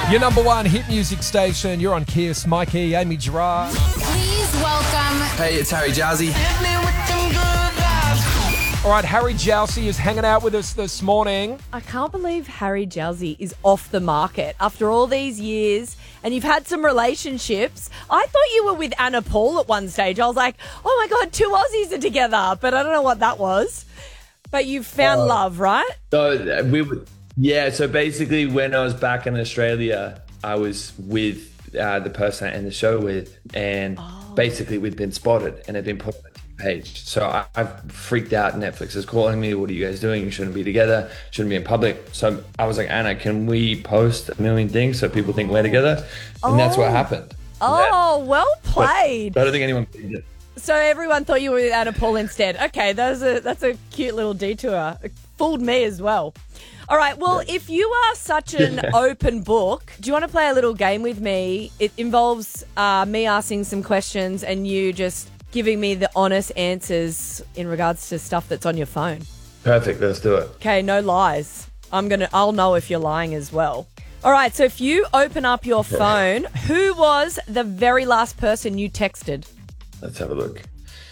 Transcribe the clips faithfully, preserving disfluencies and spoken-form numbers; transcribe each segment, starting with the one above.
Your number one hit music station. You're on Kiss. Mikey, Amy Gerard. Please welcome. Hey, it's Harry Jowsey. All right, Harry Jowsey is hanging out with us this morning. I can't believe Harry Jowsey is off the market after all these years, and you've had some relationships. I thought you were with Anna Paul at one stage. I was like, oh my God, two Aussies are together, but I don't know what that was. But you've found uh, love, right? So we were, yeah. So basically, when I was back in Australia, I was with uh, the person I ended the show with, and oh. basically we'd been spotted and had been put on the page. So I, I've freaked out. Netflix is calling me. What are you guys doing? You shouldn't be together. Shouldn't be in public. So I was like, Anna, can we post a million things so people think we're together? And oh. that's what happened. Oh, yeah. Well played. But I don't think anyone believed it. So everyone thought you were with Anna Paul instead. Okay, that's a that's a cute little detour. It fooled me as well. All right, well, yeah. if you are such an yeah. open book, do you want to play a little game with me? It involves uh, me asking some questions and you just giving me the honest answers in regards to stuff that's on your phone. Perfect, let's do it. Okay, no lies. I'm gonna. I'll know if you're lying as well. All right, so if you open up your phone, who was the very last person you texted? Let's have a look.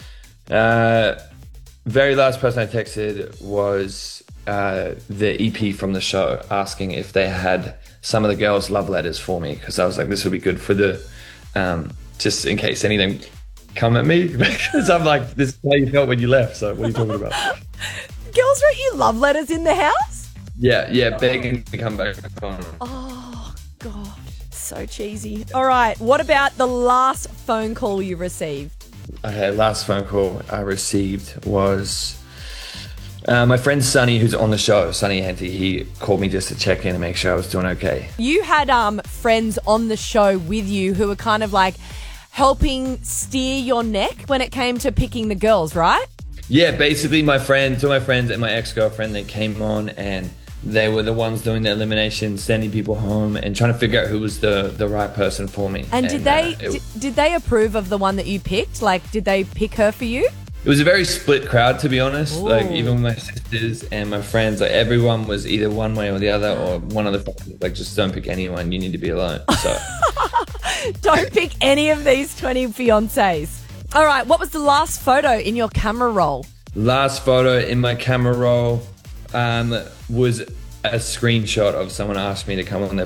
Uh, very last person I texted was uh, the E P from the show, asking if they had some of the girls' love letters for me, because I was like, this would be good for the, um, just in case anything come at me, because I'm like, this is how you felt when you left, so what are you talking about? Girls wrote you love letters in the house? Yeah, yeah, begging to come back on. Oh, God, so cheesy. All right, what about the last phone call you received? Okay, last phone call I received was uh, my friend Sonny, who's on the show, Sonny Henty. He called me just to check in and make sure I was doing okay. You had um friends on the show with you who were kind of like helping steer your neck when it came to picking the girls, right? Yeah, basically my friend, two of my friends and my ex-girlfriend, they came on and they were the ones doing the elimination, sending people home and trying to figure out who was the, the right person for me. And, and did they uh, it, did, did they approve of the one that you picked? Like, did they pick her for you? It was a very split crowd, to be honest. Ooh. Like, even my sisters and my friends, like everyone was either one way or the other, or one of the, like, just don't pick anyone. You need to be alone. So don't pick any of these twenty fiancés. All right, what was the last photo in your camera roll? Last photo in my camera roll um, was a screenshot of someone asked me to come on their